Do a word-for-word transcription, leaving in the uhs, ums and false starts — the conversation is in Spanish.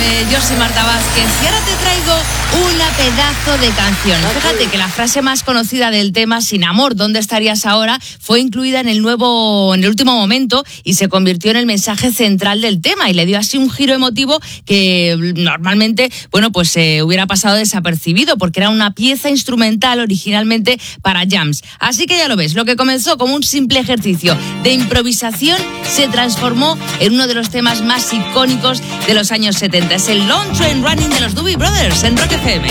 yo soy Marta Vázquez y ahora te traigo una pedazo de canción. Fíjate que la frase más conocida del tema, Sin amor, ¿dónde estarías ahora?, fue incluida en el nuevo, en el último momento y se convirtió en el mensaje central del tema y le dio así un giro emotivo que normalmente, bueno, pues eh, hubiera pasado desapercibido porque era una pieza instrumental originalmente para jams. Así que ya lo ves, lo que comenzó como un simple ejercicio de improvisación se transformó en uno de los temas más icónicos de los años setenta. Es el Long Train Running de los Doobie Brothers en Rock F M.